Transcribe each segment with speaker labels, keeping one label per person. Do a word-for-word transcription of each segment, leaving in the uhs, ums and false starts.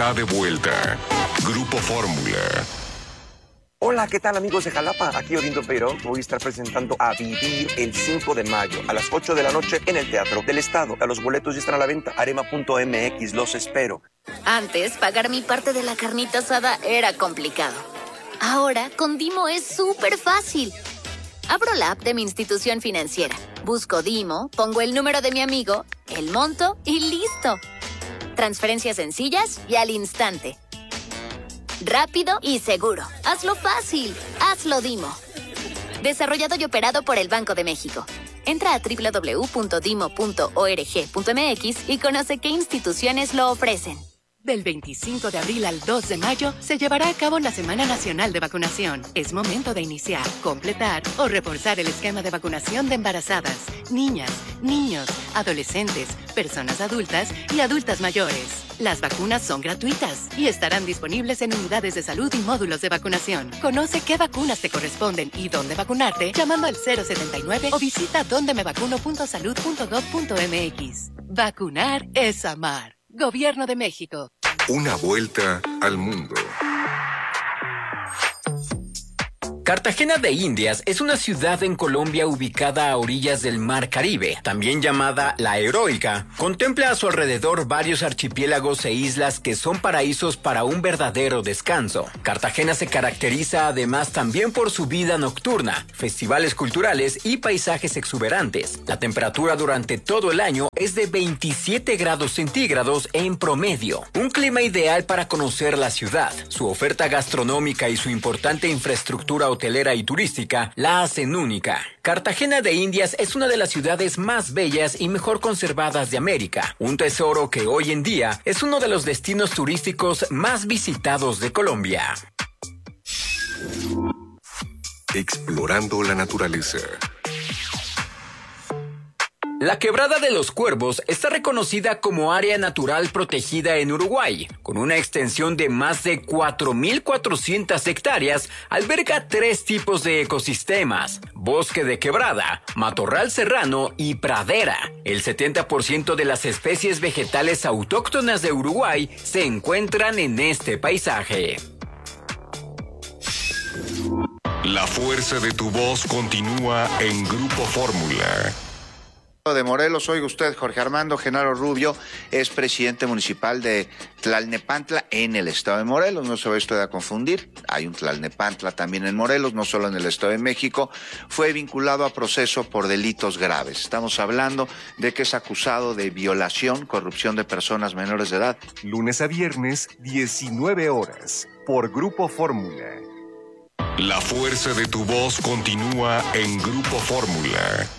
Speaker 1: está de vuelta. Grupo Fórmula.
Speaker 2: Hola, ¿qué tal amigos de Jalapa? Aquí Orindo Peirón. Voy a estar presentando A Vivir el cinco de mayo a las ocho de la noche en el Teatro del Estado. A los boletos ya están a la venta. Arema punto M X, los espero.
Speaker 3: Antes, pagar mi parte de la carnita asada era complicado. Ahora, con Dimo es súper fácil. Abro la app de mi institución financiera. Busco Dimo, pongo el número de mi amigo, el monto y listo. Transferencias sencillas y al instante. Rápido y seguro. Hazlo fácil. Hazlo Dimo. Desarrollado y operado por el Banco de México. Entra a doble u doble u doble u punto dimo punto org punto m x y conoce qué instituciones lo ofrecen.
Speaker 4: Del veinticinco de abril al dos de mayo se llevará a cabo la Semana Nacional de Vacunación. Es momento de iniciar, completar o reforzar el esquema de vacunación de embarazadas, niñas, niños, adolescentes, personas adultas y adultas mayores. Las vacunas son gratuitas y estarán disponibles en unidades de salud y módulos de vacunación. Conoce qué vacunas te corresponden y dónde vacunarte llamando al cero setenta y nueve o visita donde me vacuno punto salud punto gov punto m x. Vacunar es amar. Gobierno de México.
Speaker 1: Una vuelta al mundo.
Speaker 5: Cartagena de Indias es una ciudad en Colombia ubicada a orillas del Mar Caribe, también llamada La Heroica. Contempla a su alrededor varios archipiélagos e islas que son paraísos para un verdadero descanso. Cartagena se caracteriza además también por su vida nocturna, festivales culturales y paisajes exuberantes. La temperatura durante todo el año es de veintisiete grados centígrados en promedio. Un clima ideal para conocer la ciudad. Su oferta gastronómica y su importante infraestructura hotelera y turística la hacen única. Cartagena de Indias es una de las ciudades más bellas y mejor conservadas de América, un tesoro que hoy en día es uno de los destinos turísticos más visitados de Colombia.
Speaker 1: Explorando la naturaleza.
Speaker 5: La Quebrada de los Cuervos está reconocida como área natural protegida en Uruguay. Con una extensión de más de cuatro mil cuatrocientas hectáreas, alberga tres tipos de ecosistemas: bosque de quebrada, matorral serrano y pradera. El setenta por ciento de las especies vegetales autóctonas de Uruguay se encuentran en este paisaje.
Speaker 1: La fuerza de tu voz continúa en Grupo Fórmula.
Speaker 6: De Morelos, oiga usted, Jorge Armando Genaro Rubio es presidente municipal de Tlalnepantla en el estado de Morelos. No se vaya usted a confundir, hay un Tlalnepantla también en Morelos, no solo en el estado de México. Fue vinculado a proceso por delitos graves. Estamos hablando de que es acusado de violación, corrupción de personas menores de edad.
Speaker 7: Lunes a viernes, diecinueve horas, por Grupo Fórmula.
Speaker 1: La fuerza de tu voz continúa en Grupo Fórmula.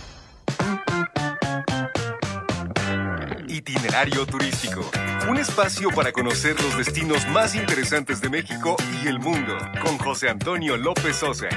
Speaker 7: Itinerario turístico, un espacio para conocer los destinos más interesantes de México y el mundo, con José Antonio López Sosa.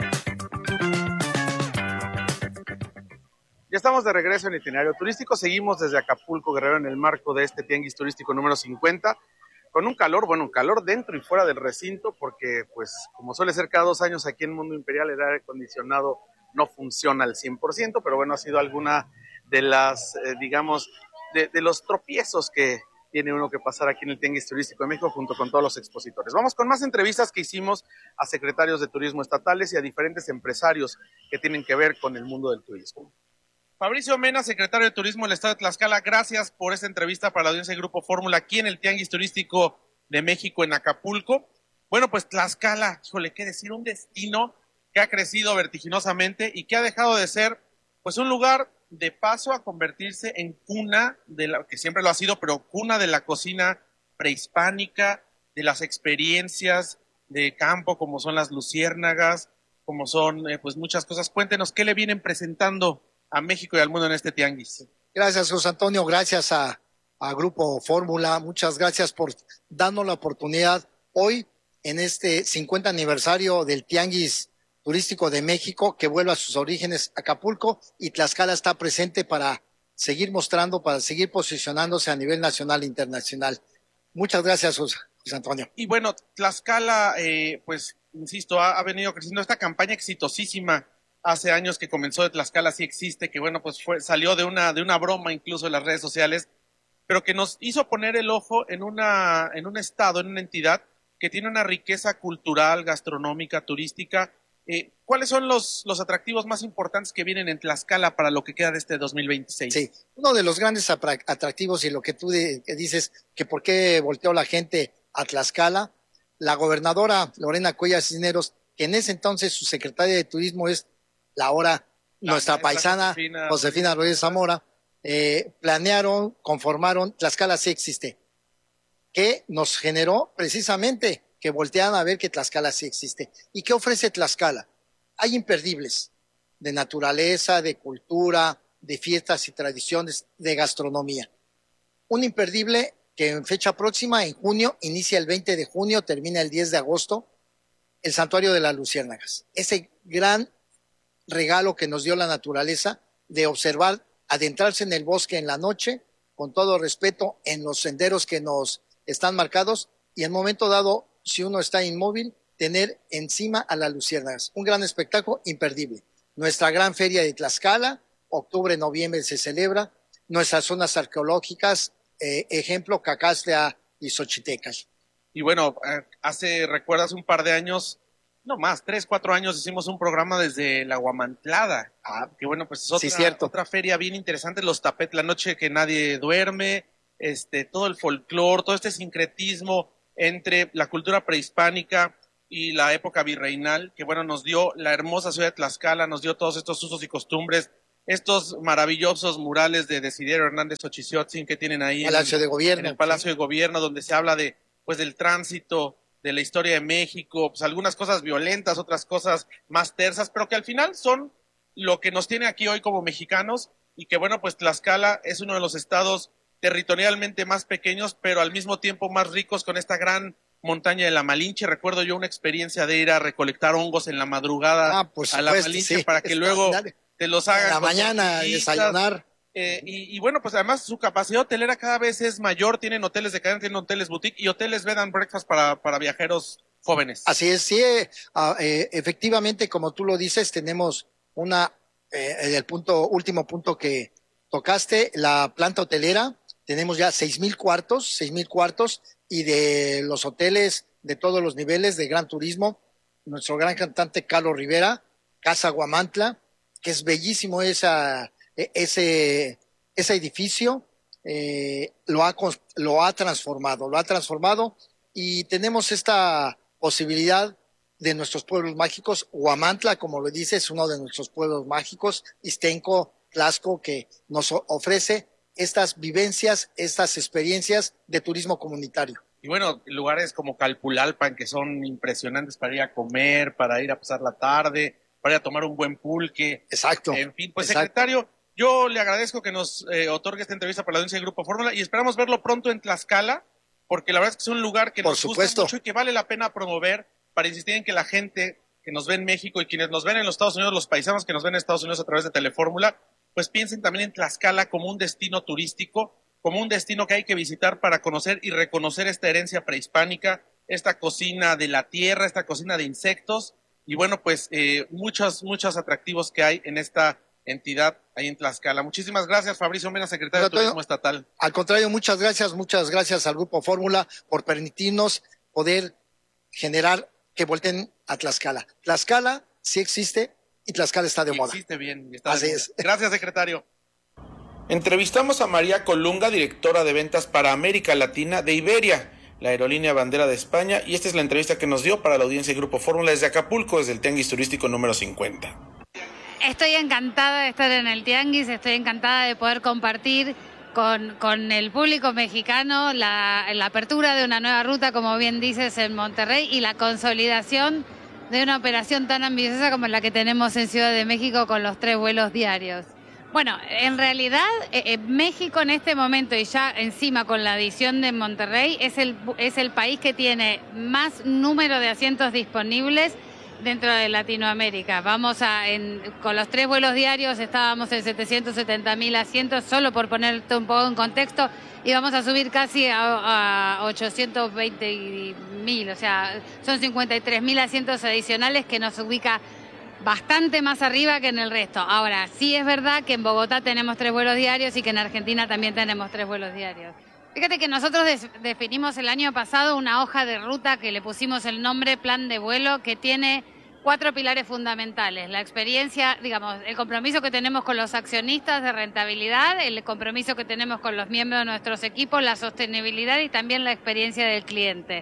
Speaker 8: Ya estamos de regreso en Itinerario Turístico, seguimos desde Acapulco, Guerrero, en el marco de este Tianguis Turístico número cincuenta, con un calor, bueno, un calor dentro y fuera del recinto, porque pues como suele ser cada dos años aquí en Mundo Imperial, el aire acondicionado no funciona al cien por ciento, pero bueno, ha sido alguna de las, eh, digamos, De, de los tropiezos que tiene uno que pasar aquí en el Tianguis Turístico de México junto con todos los expositores. Vamos con más entrevistas que hicimos a secretarios de turismo estatales y a diferentes empresarios que tienen que ver con el mundo del turismo. Fabricio Mena, secretario de Turismo del Estado de Tlaxcala, gracias por esta entrevista para la audiencia de Grupo Fórmula aquí en el Tianguis Turístico de México en Acapulco. Bueno, pues Tlaxcala, híjole, qué decir, un destino que ha crecido vertiginosamente y que ha dejado de ser pues un lugar de paso a convertirse en cuna, de la que siempre lo ha sido, pero cuna de la cocina prehispánica, de las experiencias de campo, como son las luciérnagas, como son eh, pues muchas cosas. Cuéntenos, ¿qué le vienen presentando a México y al mundo en este tianguis?
Speaker 9: Gracias, José Antonio, gracias a, a Grupo Fórmula, muchas gracias por darnos la oportunidad hoy, en este cincuenta aniversario del Tianguis Turístico de México, que vuelve a sus orígenes Acapulco, y Tlaxcala está presente para seguir mostrando, para seguir posicionándose a nivel nacional e internacional. Muchas gracias, José Antonio.
Speaker 8: Y bueno, Tlaxcala, eh, pues, insisto, ha, ha venido creciendo esta campaña exitosísima hace años que comenzó de Tlaxcala, sí existe, que bueno, pues fue, salió de una, de una broma incluso en las redes sociales, pero que nos hizo poner el ojo en, una, en un estado, en una entidad que tiene una riqueza cultural, gastronómica, turística. Eh, ¿Cuáles son los, los atractivos más importantes que vienen en Tlaxcala para lo que queda de este dos mil veintiséis?
Speaker 9: Sí, uno de los grandes atractivos y lo que tú de, que dices, que por qué volteó la gente a Tlaxcala, la gobernadora Lorena Cuellar Cisneros, que en ese entonces su secretaria de Turismo es la ahora la nuestra paisana Josefina, Josefina Rodríguez Zamora, eh, planearon, conformaron, Tlaxcala sí existe, que nos generó precisamente que voltean a ver que Tlaxcala sí existe. ¿Y qué ofrece Tlaxcala? Hay imperdibles de naturaleza, de cultura, de fiestas y tradiciones, de gastronomía. Un imperdible que en fecha próxima, en junio, inicia el veinte de junio, termina el diez de agosto, el Santuario de las Luciérnagas. Ese gran regalo que nos dio la naturaleza de observar, adentrarse en el bosque en la noche, con todo respeto, en los senderos que nos están marcados, y en momento dado, si uno está inmóvil, tener encima a las luciérnagas. Un gran espectáculo imperdible. Nuestra gran feria de Tlaxcala, octubre, noviembre se celebra. Nuestras zonas arqueológicas, eh, ejemplo, Cacastea y Xochitecas.
Speaker 8: Y bueno, hace, recuerdas, un par de años, no más, tres, cuatro años, hicimos un programa desde la Huamantlada. Ah, que bueno, pues es otra,
Speaker 9: sí, cierto.
Speaker 8: otra feria bien interesante, los tapetes, la noche que nadie duerme, este, todo el folclore, todo este sincretismo entre la cultura prehispánica y la época virreinal, que bueno, nos dio la hermosa ciudad de Tlaxcala, nos dio todos estos usos y costumbres, estos maravillosos murales de Desiderio Hernández Ochizotzin que tienen ahí
Speaker 9: Palacio
Speaker 8: en,
Speaker 9: de Gobierno,
Speaker 8: en el Palacio
Speaker 9: sí.
Speaker 8: de Gobierno, donde se habla de, pues, del tránsito, de la historia de México, pues algunas cosas violentas, otras cosas más tersas, pero que al final son lo que nos tiene aquí hoy como mexicanos, y que bueno, pues Tlaxcala es uno de los estados territorialmente más pequeños, pero al mismo tiempo más ricos, con esta gran montaña de la Malinche. Recuerdo yo una experiencia de ir a recolectar hongos en la madrugada
Speaker 9: ah, pues,
Speaker 8: a la
Speaker 9: supuesto,
Speaker 8: Malinche,
Speaker 9: sí.
Speaker 8: para que luego te los hagan.
Speaker 9: En la mañana, desayunar.
Speaker 8: Eh, y, y bueno, pues además su capacidad hotelera cada vez es mayor, tienen hoteles de cadena, tienen hoteles boutique y hoteles bed and breakfast para, para viajeros jóvenes.
Speaker 9: Así es, sí, eh, eh, efectivamente, como tú lo dices, tenemos una, eh, el punto, último punto que tocaste, la planta hotelera. Tenemos ya seis mil cuartos, seis mil cuartos, y de los hoteles de todos los niveles de gran turismo, nuestro gran cantante Carlos Rivera, Casa Huamantla, que es bellísimo esa, ese, ese edificio, eh, lo ha, lo ha transformado, lo ha transformado, y tenemos esta posibilidad de nuestros pueblos mágicos. Huamantla, como lo dice, es uno de nuestros pueblos mágicos, Ixtenco, Tlaxco, que nos ofrece estas vivencias, estas experiencias de turismo comunitario.
Speaker 8: Y bueno, lugares como Calpulalpan, que son impresionantes para ir a comer, para ir a pasar la tarde, para ir a tomar un buen pulque.
Speaker 9: Exacto.
Speaker 8: En fin, pues
Speaker 9: exacto.
Speaker 8: Secretario, yo le agradezco que nos eh, otorgue esta entrevista para la audiencia del Grupo Fórmula y esperamos verlo pronto en Tlaxcala, porque la verdad es que es un lugar que
Speaker 9: Por
Speaker 8: nos
Speaker 9: supuesto.
Speaker 8: gusta mucho y que vale la pena promover, para insistir en que la gente que nos ve en México y quienes nos ven en los Estados Unidos, los paisanos que nos ven en Estados Unidos a través de Telefórmula, pues piensen también en Tlaxcala como un destino turístico, como un destino que hay que visitar para conocer y reconocer esta herencia prehispánica, esta cocina de la tierra, esta cocina de insectos, y bueno, pues eh, muchos, muchos atractivos que hay en esta entidad ahí en Tlaxcala. Muchísimas gracias, Fabricio Mena, secretario de Turismo Estatal.
Speaker 9: Al contrario, muchas gracias, muchas gracias al Grupo Fórmula por permitirnos poder generar que volteen a Tlaxcala. Tlaxcala sí existe y Tlaxcala está de
Speaker 8: y
Speaker 9: moda.
Speaker 8: Existe bien. Está
Speaker 9: Así
Speaker 8: de
Speaker 9: es.
Speaker 8: Gracias, secretario. Entrevistamos a María Colunga, directora de ventas para América Latina de Iberia, la aerolínea bandera de España, y esta es la entrevista que nos dio para la audiencia de Grupo Fórmula desde Acapulco, desde el Tianguis Turístico número cincuenta.
Speaker 10: Estoy encantada de estar en el Tianguis, estoy encantada de poder compartir con, con el público mexicano la, la apertura de una nueva ruta, como bien dices, en Monterrey, y la consolidación de una operación tan ambiciosa como la que tenemos en Ciudad de México con los tres vuelos diarios. Bueno, en realidad eh, México en este momento, y ya encima con la adición de Monterrey, es el, es el país que tiene más número de asientos disponibles dentro de Latinoamérica. Vamos a, en, con los tres vuelos diarios estábamos en setecientos setenta mil asientos, solo por ponerte un poco en contexto, y vamos a subir casi a, a ochocientos veinte mil, o sea, son cincuenta y tres mil asientos adicionales que nos ubica bastante más arriba que en el resto. Ahora, sí es verdad que en Bogotá tenemos tres vuelos diarios y que en Argentina también tenemos tres vuelos diarios. Fíjate que nosotros des- definimos el año pasado una hoja de ruta que le pusimos el nombre Plan de Vuelo, que tiene cuatro pilares fundamentales. La experiencia, digamos, el compromiso que tenemos con los accionistas de rentabilidad, el compromiso que tenemos con los miembros de nuestros equipos, la sostenibilidad y también la experiencia del cliente.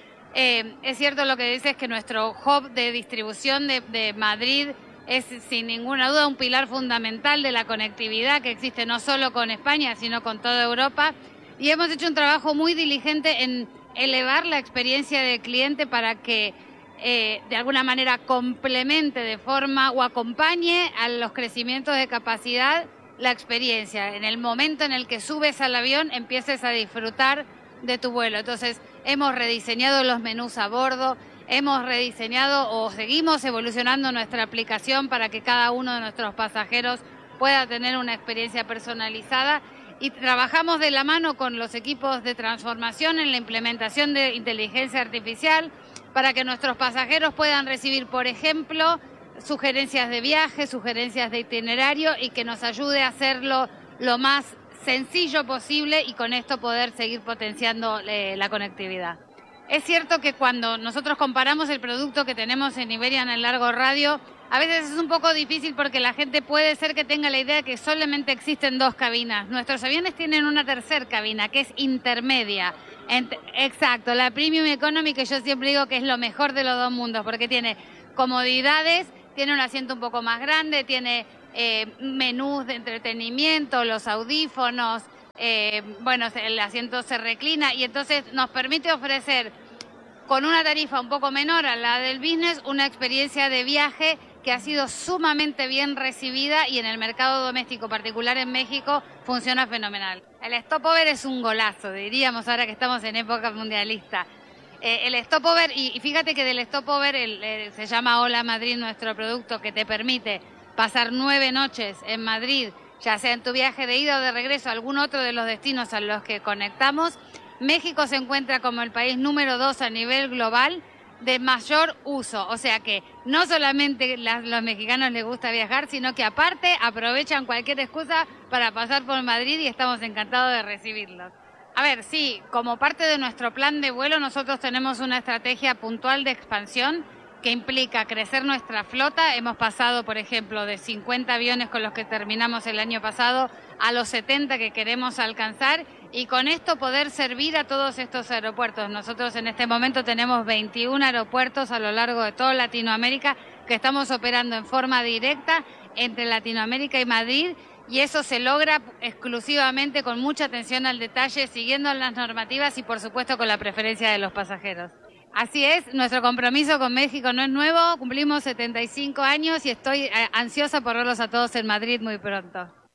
Speaker 10: Eh, es cierto lo que dices, que nuestro hub de distribución de, de Madrid es sin ninguna duda un pilar fundamental de la conectividad que existe no solo con España, sino con toda Europa. Y hemos hecho un trabajo muy diligente en elevar la experiencia del cliente para que eh, de alguna manera complemente de forma o acompañe a los crecimientos de capacidad la experiencia. En el momento en el que subes al avión, empieces a disfrutar de tu vuelo. Entonces, hemos rediseñado los menús a bordo, hemos rediseñado o seguimos evolucionando nuestra aplicación para que cada uno de nuestros pasajeros pueda tener una experiencia personalizada. Y trabajamos de la mano con los equipos de transformación en la implementación de inteligencia artificial para que nuestros pasajeros puedan recibir, por ejemplo, sugerencias de viaje, sugerencias de itinerario y que nos ayude a hacerlo lo más sencillo posible y con esto poder seguir potenciando eh, la conectividad. Es cierto que cuando nosotros comparamos el producto que tenemos en Iberia en el largo radio, a veces es un poco difícil porque la gente puede ser que tenga la idea de que solamente existen dos cabinas. Nuestros aviones tienen una tercera cabina, que es intermedia. Ent- Exacto, la Premium Economy, que yo siempre digo que es lo mejor de los dos mundos, porque tiene comodidades, tiene un asiento un poco más grande, tiene eh, menús de entretenimiento, los audífonos, eh, bueno, el asiento se reclina y entonces nos permite ofrecer con una tarifa un poco menor a la del business, una experiencia de viaje que ha sido sumamente bien recibida y en el mercado doméstico, particular en México, funciona fenomenal. El stopover es un golazo, diríamos ahora que estamos en época mundialista. Eh, el stopover, y, y fíjate que del stopover el, el, se llama Hola Madrid, nuestro producto que te permite pasar nueve noches en Madrid, ya sea en tu viaje de ida o de regreso a algún otro de los destinos a los que conectamos. México se encuentra como el país número dos a nivel global de mayor uso, o sea que no solamente a los mexicanos les gusta viajar, sino que aparte aprovechan cualquier excusa para pasar por Madrid y estamos encantados de recibirlos. A ver, sí, como parte de nuestro plan de vuelo nosotros tenemos una estrategia puntual de expansión que implica crecer nuestra flota. Hemos pasado, por ejemplo, de cincuenta aviones con los que terminamos el año pasado a los setenta que queremos alcanzar y con esto poder servir a todos estos aeropuertos. Nosotros en este momento tenemos veintiún aeropuertos a lo largo de toda Latinoamérica que estamos operando en forma directa entre Latinoamérica y Madrid y eso se logra exclusivamente con mucha atención al detalle, siguiendo las normativas y por supuesto con la preferencia de los pasajeros. Así es, nuestro compromiso con México no es nuevo, cumplimos setenta y cinco años y estoy ansiosa por verlos a todos en Madrid muy pronto.